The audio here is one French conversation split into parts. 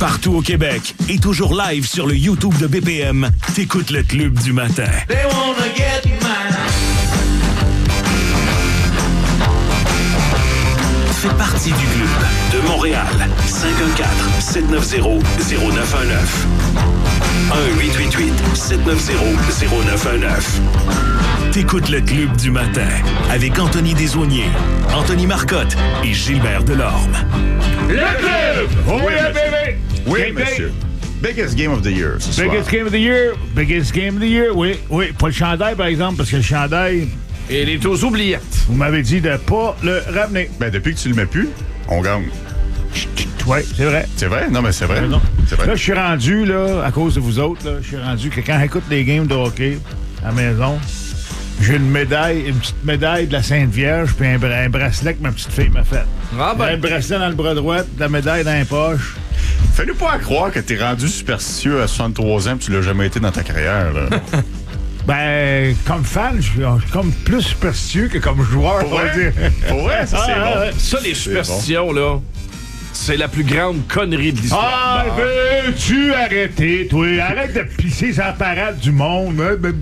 Partout au Québec et toujours live sur le YouTube de BPM, t'écoutes le Club du matin. They wanna get mine. Fais partie du club de Montréal. 514-790-0919. 1-888-790-0919. T'écoutes le Club du matin avec Anthony Desaulniers, Anthony Marcotte et Gilbert Delorme. Le club! Oh yeah, baby! Oui, monsieur. Biggest game of the year, ce soir. Biggest game of the year. Biggest game of the year, oui. Oui, pas le chandail, par exemple, parce que le chandail... Il est aux oubliettes. Vous m'avez dit de pas le ramener. Ben, depuis que tu le mets plus, on gagne. Oui, c'est vrai. C'est vrai? Non, mais c'est vrai. Non. C'est vrai. Là, je suis rendu, là, à cause de vous autres, là, je suis rendu que quand j'écoute les games de hockey à la maison, j'ai une petite médaille de la Sainte Vierge, puis un bracelet que ma petite fille m'a fait. Ah ben. Un bracelet dans le bras droit, la médaille dans les poches. Fais-nous pas à croire que t'es rendu superstitieux à 63 ans et tu l'as jamais été dans ta carrière, là. Ben, comme fan, je suis comme plus superstitieux que comme joueur, Pour on va vrai? dire. Pour vrai, ça, c'est bon. ouais. Ça, les superstitions, là, c'est la plus grande connerie de l'histoire. Ah, veux-tu arrêter, toi? Arrête de pisser sur la parade du monde.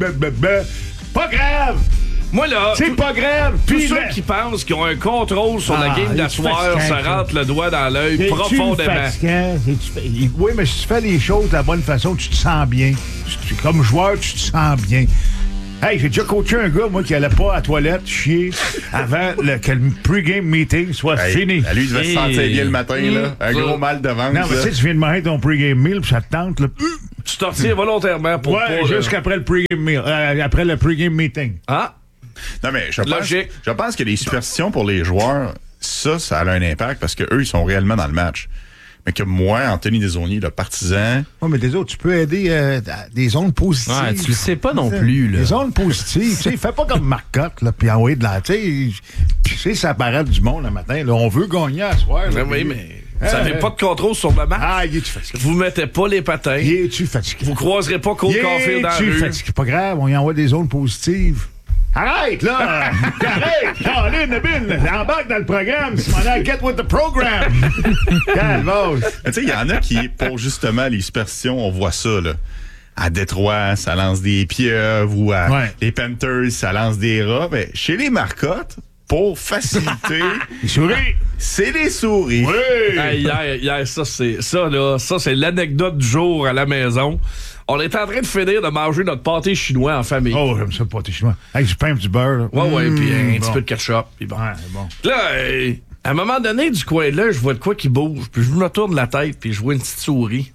Pas grave! Moi, là, C'est pas grave! tous Puis ceux là- qui pensent qu'ils ont un contrôle sur la game d'asseoir se fatigant, rentrent le doigt dans l'œil C'est-tu profondément. fatigant? Oui, mais si tu fais les choses de la bonne façon, tu te sens bien. Comme joueur, tu te sens bien. Hey, j'ai déjà coaché un gars, moi, qui allait pas à la toilette chier avant que le pre-game meeting soit fini. Lui, il devait se sentir bien le matin, là. Un gros mal de ventre. Non, mais tu sais, tu viens de manger ton pre-game meal, puis ça te tente, là. Tu t'en retires volontairement pour Ouais, pas, jusqu'après le pre-game meal. Après le pre-game meeting. Ah, Non, mais Logique. je pense que les superstitions pour les joueurs, ça a un impact parce qu'eux, ils sont réellement dans le match. Mais que moi, Anthony Desaulniers, le partisan... Oui, mais des autres, tu peux aider des zones positives. Ouais, tu le sais pas non plus, là. Des zones positives. Tu sais, fais pas comme Marcotte, là, puis envoyer de la... Tu sais, ça paraît du monde le matin. Là, on veut gagner à soir. Là, oui, puis- mais vous n'avez pas de contrôle sur le match. Ah, il est-tu fatigué? Vous mettez pas les patins. Il est-tu fatigué? Vous croiserez pas Cole Caulfield dans la rue. fatigué? Pas grave, on y envoie des zones positives. Arrête, là! Arrête! Caroline, Nabine, embarque dans le programme. Simona, get with the program! Calme, Tu sais, il y en a qui, pour justement les superstitions, on voit ça, là. À Détroit, ça lance des pieuvres, ou à les Panthers, ça lance des rats. Mais chez les Marcottes, pour faciliter... Les souris! C'est les souris. Oui! Hey, hier, ça, c'est l'anecdote du jour à la maison. On est en train de finir de manger notre pâté chinois en famille. Oh, j'aime ça, le pâté chinois. Avec du pain et du beurre. Là. Ouais, puis un bon. petit peu de ketchup. Puis bon. Ouais, bon. Là, à un moment donné, du coin de là, je vois de quoi qui bouge. Puis je me tourne la tête, puis je vois une petite souris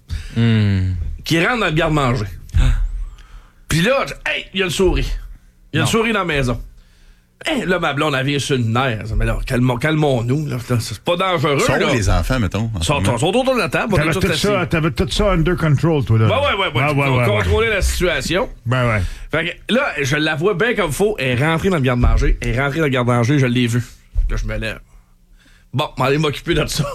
qui rentre dans le garde-manger. Puis là, hey, il y a une souris. Il y a une souris dans la maison. Hey, là, ma blonde, elle vient sur le nerf. Mais là, calmons-nous. Là, c'est pas dangereux. Sont là. les enfants, mettons? Sont autour de la table. On est tous assis. T'avais tout ça under control, toi, là. Ouais. Contrôler la situation. Ben ouais. Fait que là, je la vois bien comme faut. Elle est rentrée dans le garde-manger. Je l'ai vue. Là, je me lève. Bon, aller m'occuper de ça.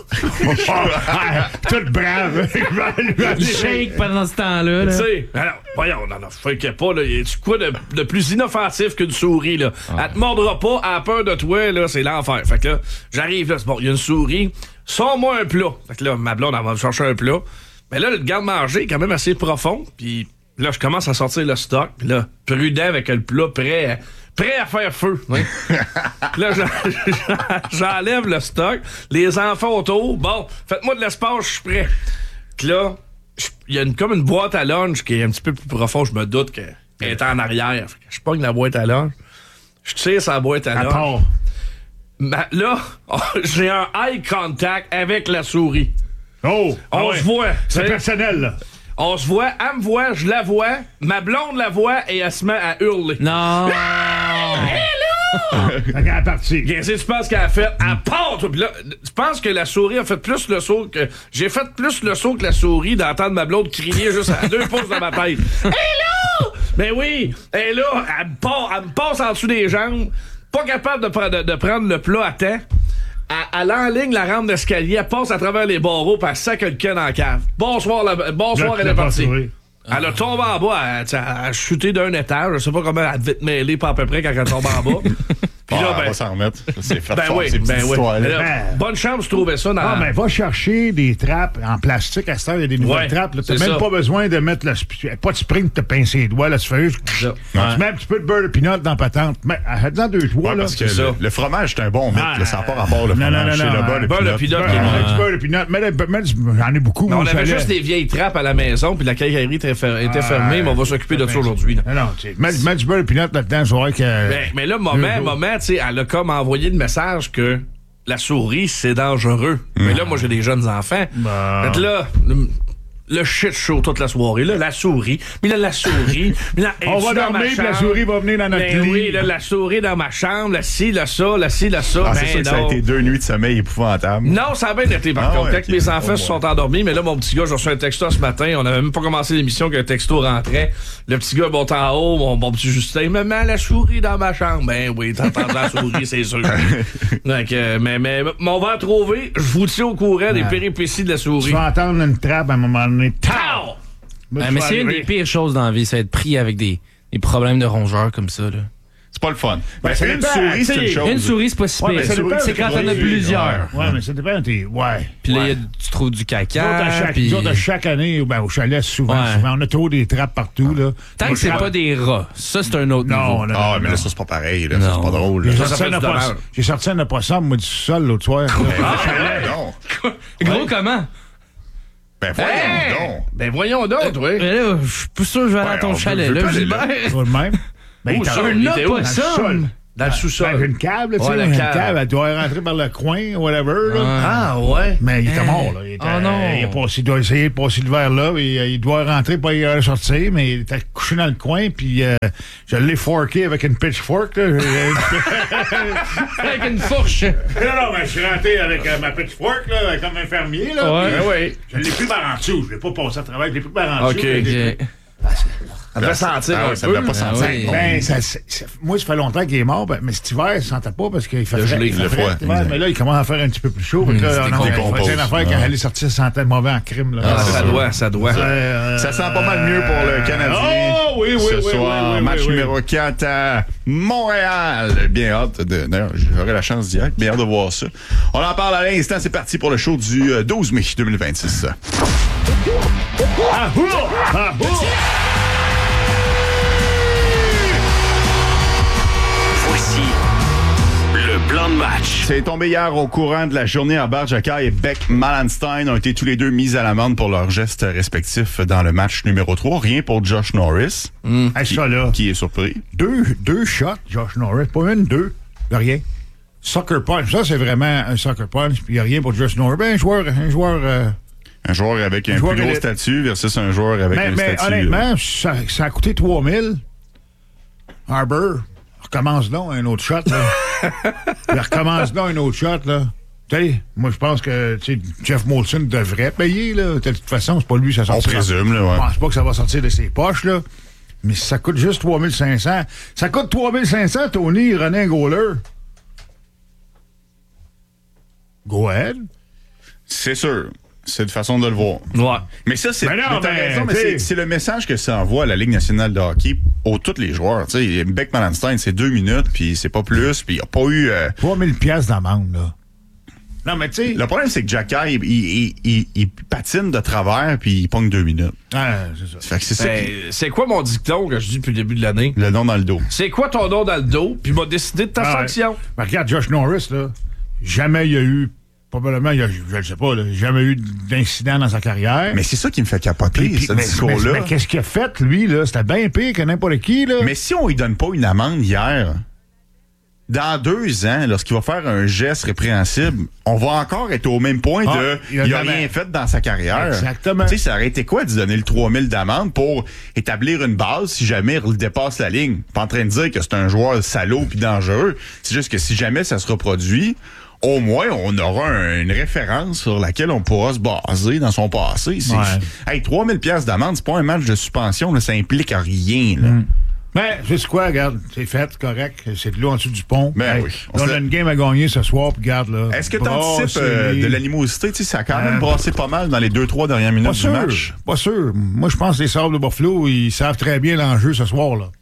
Tout brave. Il shake pendant ce temps-là. Tu Là. sais, alors, voyons, non, fais pas, là. Y a-tu quoi de plus inoffensif qu'une souris, là? Elle te mordra pas, elle a peur de toi, là, c'est l'enfer. Fait que là, j'arrive, là, c'est bon, il y a une souris, sors-moi un plat. Fait que là, ma blonde, elle va me chercher un plat. Mais là, le garde-manger est quand même assez profond, puis là, je commence à sortir le stock, puis là, prudent avec le plat prêt à faire feu. Oui. Là, j'enlève le stock, les enfants autour. Bon, faites-moi de l'espace, je suis prêt. Puis là, il y a comme une boîte à lunch qui est un petit peu plus profond, je me doute qu'elle est en arrière. Fait que je pogne la boîte à lunch, je tire sa boîte à lunch. Là, j'ai un eye contact avec la souris. Oh! On se voit. C'est personnel, là. On se voit, elle me voit, je la vois, ma blonde la voit et elle se met à hurler. Non! Elle est partie. Qu'est-ce que tu penses qu'elle a fait? Elle part! Puis là, tu penses que la souris a fait plus le saut que... J'ai fait plus le saut que la souris d'entendre ma blonde crier juste à 2 pouces de ma tête. Hello! Ben oui! Et là, elle me passe en dessous des jambes, pas capable de prendre le plat à temps. Elle enligne la rampe d'escalier, elle passe à travers les barreaux, puis elle sac le camp dans la cave. Bonsoir, elle est partie. Elle a tombé en bas, elle a chuté d'un étage. Je sais pas comment elle devait te mêler, pas à peu près, quand elle tombe en bas. Puis là, on va s'en remettre. C'est fait ben fort, oui, ces petites ben oui. histoires-là. Mais là, bonne chance de trouver ça dans... Ah, mais va chercher des trappes en plastique. À cette heure, il y a des nouvelles Ouais, trappes. Tu c'est n'as même ça. pas besoin de mettre pas de spring pour te pincer les doigts. Là, tu fais juste... Tu mets un petit peu de beurre de pinot dans la patente. Mais dans 2-3, Ouais, là. parce que c'est ça. le fromage, c'est un bon mythe. là, ça n'a pas rapport le non, fromage. non, C'est non, le beurre de beurre de pinot. pinot. Un petit beurre de pinot. J'en ai beaucoup, Mais moi, on au avait chalet. juste des vieilles trappes à la maison, puis la quincaillerie était fermée, mais on va s'occuper de ça aujourd'hui. là. Non, tu sais, mets du beurre de pinot là-dedans, tu vas voir que... Mais là, moment, tu sais, elle a comme envoyé le message que la souris, c'est dangereux. Mais là, moi, j'ai des jeunes enfants. Fait que là, le shit show toute la soirée, là, la souris. Mais là, la souris. Mais là, On va es-tu dans ma dormir, puis la chambre? souris va venir dans notre Ben lit. oui, là, la souris dans ma chambre, la ci, la ça, la ci, la ça. Ah, c'est Ben sûr que ça a non. été 2 nuits de sommeil épouvantables. Non, ça a bien été par Ah contre. ouais, Quand ok. mes enfants Au se sont moins. endormis, mais là, mon petit gars, j'ai reçu un texto ce matin. On avait même pas commencé l'émission qu'un texto rentrait. Le petit gars monte en haut, mon petit Justin. Maman, la souris dans ma chambre. Ben oui, t'entends la souris, c'est sûr. Donc, mais on va en trouver. Je vous tiens au courant des péripéties de la Tu souris. vas entendre une trappe à un moment donné. Pow! Moi, Mais tu vas c'est une arriver. des pires choses dans la vie, c'est être pris avec des problèmes de rongeurs comme ça. Là. C'est pas le fun. Ben, ça une dépend, souris, c'est une tu sais, chose. Une souris, c'est pas si Ouais, pire. mais ça dépend, C'est quand t'en as oui, plusieurs. Ouais, mais ça dépend. Ouais. Puis là, tu trouves du Nous autres, caca. puis- nous autres, à chaque année, ben, au chalet, souvent, Ouais. on a trop des trappes partout. Là. Tant que c'est pas des rats, ça, c'est un autre Non, niveau. non, Ah, non, mais là, non. ça, c'est pas pareil. Là. Ça, c'est Non. pas drôle. là. J'ai Ça sorti fait du dommage. J'ai sorti un opossum, moi, du sol l'autre soir. là. Ah, non. Gros comment? Ben, voyons donc. Ben voyons donc, oui. Mais là, je suis pas sûr que je vais aller Ouais, à ton on chalet, veut là, pas aller Gilbert. Pas de même. Ben, Où il ça? t'a- Il était où? dans le sol. Dans le Ben, sous-sol. une cave, là, tu Ouais, sais, la une cave. cave, elle doit rentrer par le coin, whatever. Là. Ah, ouais. Mais il était mort, là. Il, était, Oh non. il doit essayer de passer l'hiver là, et il doit rentrer, pas y sortir, mais il était couché dans le coin, puis je l'ai forké avec une pitchfork, là. Avec une fourche. Non, mais je suis rentré avec ma pitchfork, là, comme un fermier, là. Ouais. puis, Ben oui. je l'ai pris par en dessous. Je l'ai pas passé à travers, je l'ai pris par en Ok. dessous. Je l'ai pris- Ça devait sentir Ah, un ça peu. devait pas Ah sentir. oui. bon. Ben, moi, ça fait longtemps qu'il est mort, ben, mais cet hiver, il sentait pas parce qu'il fait Le frais. gelé, Il fait le frais, froid, cet hiver, exact. mais là, il commence à faire un petit peu plus chaud. Fait que là, non, décompose. c'est une affaire quand elle est sortie, ça sentait mauvais en crime. Là. Ah, ça doit. Ça sent pas mal mieux pour le Canadien. Oh, oui, oui, Ce oui, soir, oui, oui, match oui, oui. numéro 4 à Montréal. Bien hâte de. D'ailleurs, j'aurai la chance d'y être. Bien hâte de voir ça. On en parle à l'instant. C'est parti pour le show du 12 mai 2026. Ah, ouh! Ah, ouh! Voici le plan de match. C'est tombé hier au courant de la journée à Barjakai et Beck Malenstein ont été tous les deux mis à l'amende pour leurs gestes respectifs dans le match numéro 3. Rien pour Josh Norris, Hey, ça, là. qui est surpris. Deux shots, Josh Norris. Pas une, deux. De rien. Soccer punch. Ça, c'est vraiment un soccer punch. Puis il n'y a rien pour Josh Norris. Ben, un joueur. Un joueur avec un joueur plus gros élite. statut versus un joueur avec un Mais statut. honnêtement, ça a coûté 3000. Harbour, recommence donc un autre shot, là. Il recommence donc un autre shot, là. Tu sais, moi, je pense que tu sais, Jeff Molson devrait payer, là. De toute façon, c'est pas lui, ça On sortira. présume, là, ouais. Je pense pas que ça va sortir de ses poches, là. Mais ça coûte juste 3500. Ça coûte 3500, Tony, René Goaler. Go ahead. C'est sûr. C'est une façon de le voir. Ouais. Mais ça, c'est. Mais non, mais t'as mais, raison, mais t'sais- c'est le message que ça envoie à la Ligue nationale de hockey aux tous les joueurs. Tu sais, Beck Malenstein, c'est 2 minutes, puis c'est pas plus, puis il n'y a pas eu. 3000 piastres d'amende, là. Non, mais tu sais. Le problème, c'est que Jacky, il patine de travers, puis il pogne 2 minutes. Ah, c'est ça. Fait que c'est ça. Ben, c'est quoi mon dicton que je dis depuis le début de l'année? Le nom dans le dos. C'est quoi ton nom dans le dos? Puis m'a décidé de ta Ah ouais. sanction. Mais regarde, Josh Norris, là, jamais il y a eu, probablement, je ne sais pas, là, jamais eu d'incident dans sa carrière. Mais c'est ça qui me fait capoter, Puis- ce mais discours-là. mais qu'est-ce qu'il a fait, lui, là? C'était bien pire que n'importe qui, là. Mais si on lui donne pas une amende hier, dans 2 ans, lorsqu'il va faire un geste répréhensible, on va encore être au même point Ah, de il a il a jamais- rien fait dans sa carrière. Exactement. Tu sais, ça aurait été quoi de lui donner le 3000 d'amende pour établir une base si jamais il dépasse la ligne? Pas en train de dire que c'est un joueur salaud puis dangereux. C'est juste que si jamais ça se reproduit, au moins, on aura une référence sur laquelle on pourra se baser dans son passé. C'est, Ouais. hey, 3000 pièces d'amende, c'est pas un match de suspension, là, ça implique rien. Là. Mais, tu sais quoi, regarde, c'est fait, correct. C'est de l'eau en dessous du pont. Ben oui. On a une game à gagner ce soir, puis regarde, là. Est-ce que tu anticipes Brasserie. de l'animosité? Tu sais, ça a quand même brassé pas mal dans les 2-3 dernières minutes Pas du sûr. match. Pas sûr. Moi, je pense que les Sables de Buffalo, ils savent très bien l'enjeu ce soir, là.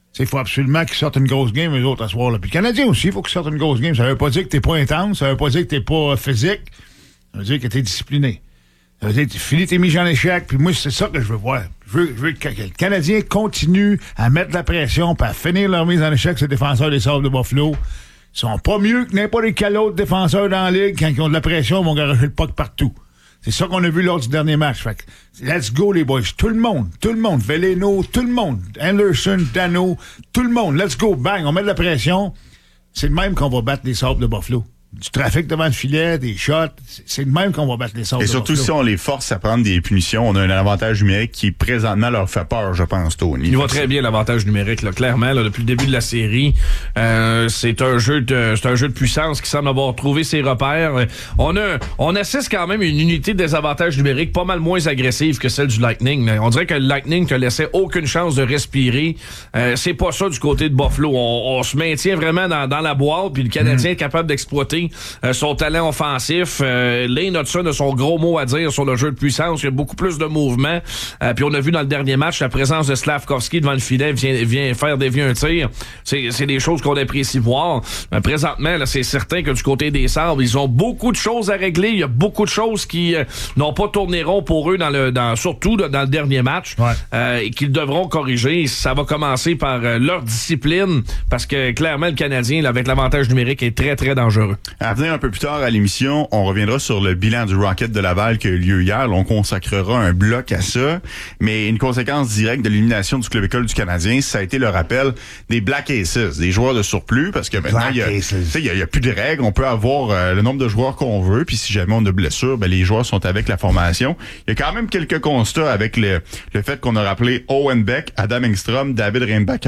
Il faut absolument qu'ils sortent une grosse game, eux autres, à ce soir-là. Puis le Canadien aussi, il faut qu'ils sortent une grosse game. Ça veut pas dire que t'es pas intense, ça veut pas dire que t'es pas physique, ça veut dire que t'es discipliné. Ça veut dire que tu finis tes mises en échec, puis moi, c'est ça que je veux voir. Je veux que le Canadien continue à mettre de la pression puis à finir leur mise en échec sur les défenseurs des Sabres de Buffalo. Ils sont pas mieux que n'importe quel autre défenseur dans la Ligue. Quand ils ont de la pression, ils vont garocher le puck partout. C'est ça qu'on a vu lors du dernier match. Fait que, let's go, les boys. Tout le monde. Veleno, tout le monde. Anderson, Dano, tout le monde. Let's go, bang. On met de la pression. C'est de même qu'on va battre les Sabres de Buffalo. Du trafic devant le filet, des shots, c'est de même qu'on va battre les Sabres. Et surtout, si on les force à prendre des punitions, on a un avantage numérique qui, présentement, leur fait peur, je pense, Tony. Il va très bien, l'avantage numérique, là, clairement, là, depuis le début de la série. C'est un jeu de puissance qui semble avoir trouvé ses repères. On assiste quand même à une unité de désavantage numérique pas mal moins agressive que celle du Lightning. On dirait que le Lightning te laissait aucune chance de respirer. C'est pas ça du côté de Buffalo. On se maintient vraiment dans la boîte, puis le Canadien est capable d'exploiter son talent offensif. Lane Hudson a son gros mot à dire sur le jeu de puissance. Il y a beaucoup plus de mouvement. Puis on a vu dans le dernier match la présence de Slavkovski devant le filet vient faire dévier un tir. C'est des choses qu'on apprécie voir. Mais présentement, là, c'est certain que du côté des Sabres, ils ont beaucoup de choses à régler. Il y a beaucoup de choses qui n'ont pas tourné rond pour eux surtout dans le dernier match. Ouais. Et qu'ils devront corriger. Ça va commencer par leur discipline parce que clairement le Canadien, là, avec l'avantage numérique, est très très dangereux. À venir un peu plus tard à l'émission, on reviendra sur le bilan du Rocket de Laval qui a eu lieu hier. Là, on consacrera un bloc à ça. Mais une conséquence directe de l'élimination du club école du Canadien, ça a été le rappel des Black Aces, des joueurs de surplus, parce que maintenant, il y a plus de règles. On peut avoir le nombre de joueurs qu'on veut, puis si jamais on a blessure, ben les joueurs sont avec la formation. Il y a quand même quelques constats avec le fait qu'on a rappelé Owen Beck, Adam Engstrom, David Reinbacher,